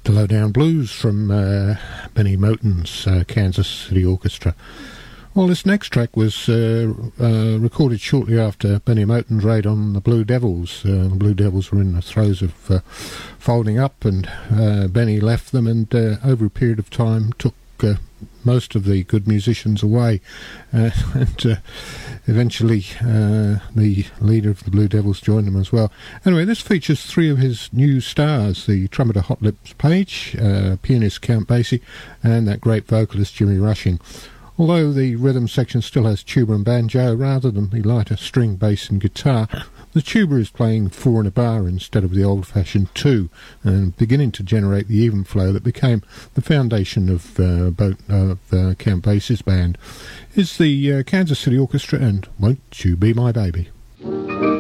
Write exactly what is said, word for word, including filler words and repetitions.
The Lowdown Blues from uh, Benny Moten's uh, Kansas City Orchestra. Well, this next track was uh, uh, recorded shortly after Benny Moten's raid on the Blue Devils. Uh, the Blue Devils were in the throes of uh, folding up, and uh, Benny left them, and uh, over a period of time took uh, most of the good musicians away, uh, and uh, eventually uh, the leader of the Blue Devils joined them as well. Anyway, this features three of his new stars: the trumpeter Hot Lips Page, uh, pianist Count Basie, and that great vocalist Jimmy Rushing. Although the rhythm section still has tuba and banjo rather than the lighter string, bass and guitar, the tuba is playing four in a bar instead of the old-fashioned two, and beginning to generate the even flow that became the foundation of, uh, both, of uh, Count Basie's band. Is the uh, Kansas City Orchestra and Won't You Be My Baby?